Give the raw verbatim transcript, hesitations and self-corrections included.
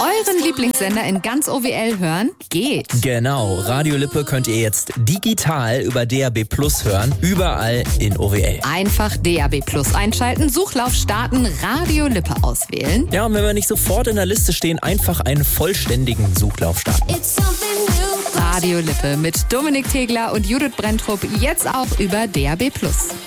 Euren Lieblingssender in ganz O W L hören? Geht. Genau, Radio Lippe könnt ihr jetzt digital über D A B Plus hören, überall in O W L. Einfach D A B Plus einschalten, Suchlauf starten, Radio Lippe auswählen. Ja, und wenn wir nicht sofort in der Liste stehen, einfach einen vollständigen Suchlauf starten. Radio Lippe mit Dominik Tegler und Judith Brenntrup, jetzt auch über D A B Plus.